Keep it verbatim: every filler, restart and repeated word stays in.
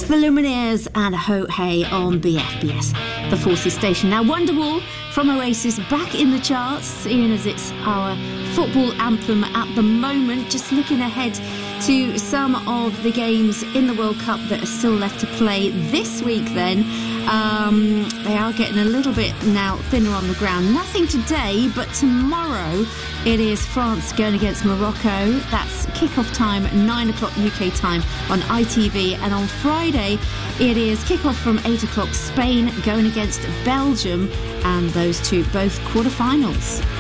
The Lumineers and Ho Hey on B F B S, the Forces station. Now, Wonderwall from Oasis back in the charts, seeing as it's our football anthem at the moment. Just looking ahead to some of the games in the World Cup that are still left to play this week then. Um, they are getting a little bit now thinner on the ground. Nothing today, but tomorrow it is France going against Morocco. That's kick-off time, nine o'clock U K time on I T V. And on Friday it is kick-off from eight o'clock, Spain going against Belgium. And those two both quarterfinals.